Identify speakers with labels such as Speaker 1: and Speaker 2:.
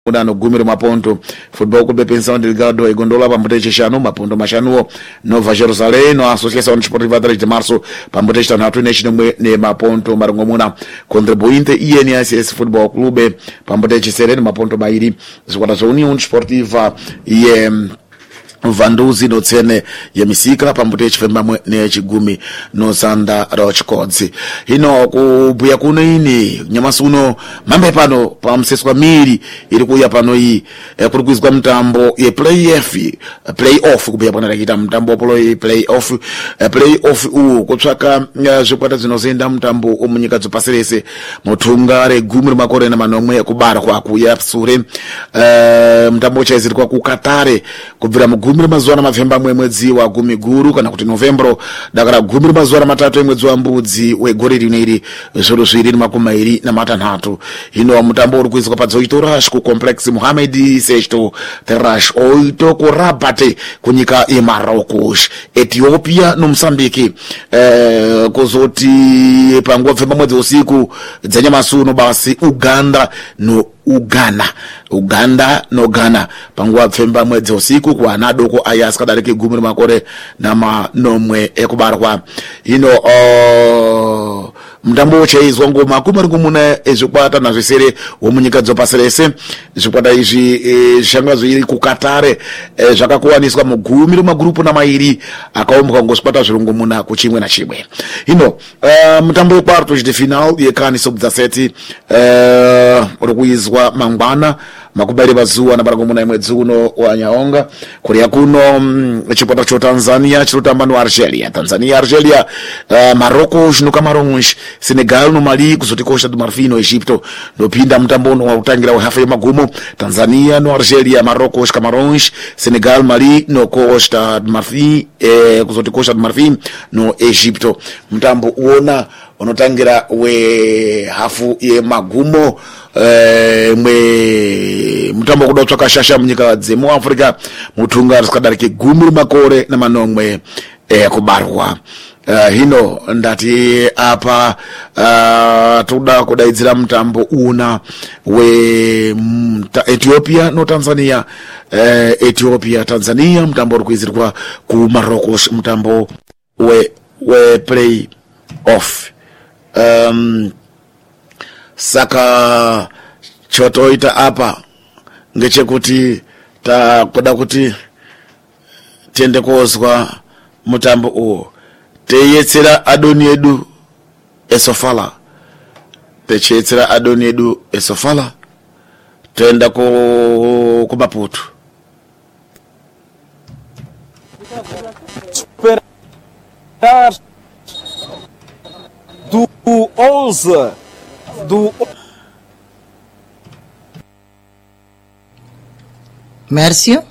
Speaker 1: Mudano Gumiro Maponto, Football Clube Pensão Delgado e Gondola Pambote Chano, Maponto Machanuo, Nova Jerusalém, no Associação Desportiva 3 de Março, Pambote Chano, National ne Maponto Marungomuna, contribuinte INSS Football Clube, Pambote Sereno, Maponto Bairi, Squadra União Desportiva e Vanduzi no tsene ya misika pambote chifemba ne chigumi no sanda rochkodzi hino kubuya kuno ini nyamasuno mambe pano pa mseso kwa miri ili kuya pano hii kurugwizwa mtambo ye play-off kubuya pano rakita mtambo polo ye play-off kutsvaka zvikwata zvinozenda mtambo omunyika dzopaserese mutungare gumi makore na manomwe kubara kwa kuya sure mtambo chaizirwa ku Qatar kubvira gumi mazuwa na Novemba mwezi wa gumi guru kana kuti Novembro dakara gumi mazuwa matatu mwezi wa mbudzi wegore rineri zviro zviri makumai na matanhatu hino mutambo uri kuizwa padzoitorash ku complex Mohamed Sechto Terrash oito ku Rabat kunyika eMarocos Ethiopia no Mozambique kozoti panguwa Novemba mwezi usiku dzanyamasuno basi Uganda no Ghana panguwa Novemba mwezi usiku kwa nadoko ayaska dareke gumi makore na manomwe ekubarwa hino mtambo chaizwa ngoma kumarungumuna ezvikwata nazvisere womunyika dzopaserese zvikwata izvi zvanga zviri ku Qatar zvakakuwaniswa mugumi magrupu na mairi akaomboka ngoskwata zvirungumuna kuchimwe na chimwe hino mtambo wekwarto de final yekani sub-17 uri kuizwa mangwana makubali bazuwa na barangomuna mwezi uno wa Nyaonga Korea kuno chikwata cho Tanzania chirotamba no Algeria Marocco no Camarões Senegal no Mali kuzoti Costa do Marfim no Egipto ndopinda mtambo no utangira wa hafa ya magumo Tanzania no Algeria Marocco Camarões Senegal Mali no Costa do Marfim kuzoti Costa do Marfim no Egipto mtambo uona unotangira we hafu ye magumo mutambo kudotsvaka shasha munyika dzemu Africa mutunga risikadarike gumi makore na manomwe kubarwa hino ndati apa toda kudaidzira mutambo una we Ethiopia no Tanzania Tanzania mutambo uri kuizirwa ku Marocos mutambo we play off saka chotoita apa ngechekuti takuda kuti tiende kozwa mutambo uwo teyetsera adoni edu esofala techetsera adoni edu esofala toenda ku Maputo
Speaker 2: do 11 do
Speaker 3: Mércio